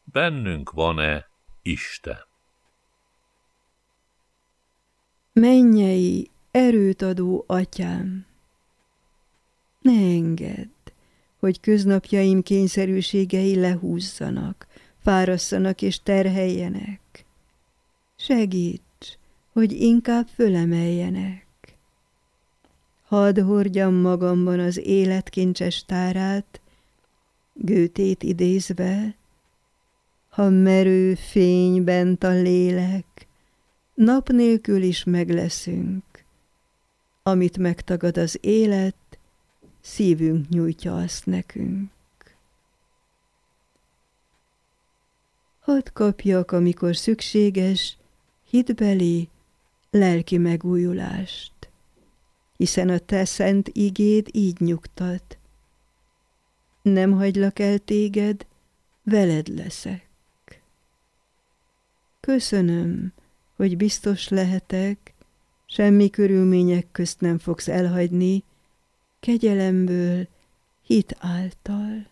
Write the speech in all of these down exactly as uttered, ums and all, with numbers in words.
bennünk van-e Isten. Mennyei, erőt adó Atyám, ne engedd, hogy köznapjaim kényszerűségei lehúzzanak, fárasszanak és terheljenek. Segíts, hogy inkább fölemeljenek. Hadd hordjam magamban az élet kincses tárát, Goethét idézve, ha merő fény bent a lélek, nap nélkül is megleszünk. Amit megtagad az élet, szívünk nyújtja azt nekünk. Hadd kapjak, amikor szükséges, hitbeli, lelki megújulást, hiszen a te szent igéd így nyugtat. Nem hagylak el téged, veled leszek. Köszönöm, hogy biztos lehetek, semmi körülmények közt nem fogsz elhagyni, kegyelemből, hit által.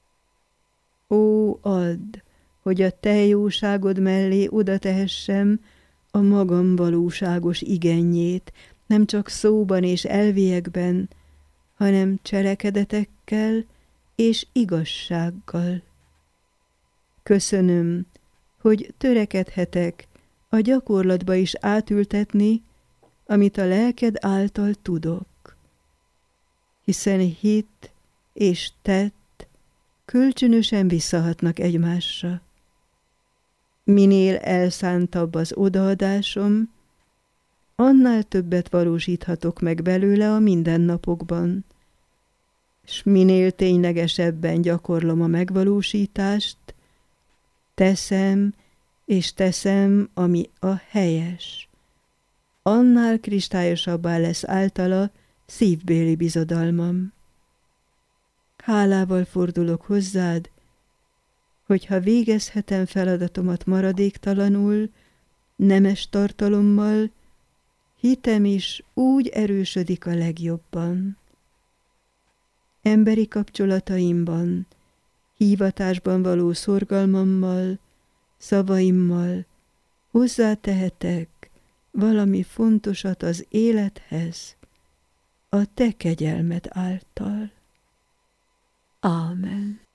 Ó, add, hogy a te jóságod mellé oda tehessem a magam valóságos igennyét, nem csak szóban és elviekben, hanem cselekedetekkel és igazsággal. Köszönöm, hogy törekedhetek a gyakorlatba is átültetni, amit a lelked által tudok. Hiszen hit és tett kölcsönösen visszahatnak egymásra. Minél elszántabb az odaadásom, annál többet valósíthatok meg belőle a mindennapokban, s minél ténylegesebben gyakorlom a megvalósítást, teszem és teszem, ami a helyes, annál kristályosabbá lesz általa szívbéli bizodalmam. Hálával fordulok hozzád, hogyha végezhetem feladatomat maradéktalanul, nemes tartalommal, hitem is úgy erősödik a legjobban. Emberi kapcsolataimban, hívatásban való szorgalmammal, szavaimmal hozzátehetek valami fontosat az élethez, a te kegyelmed által. Ámen.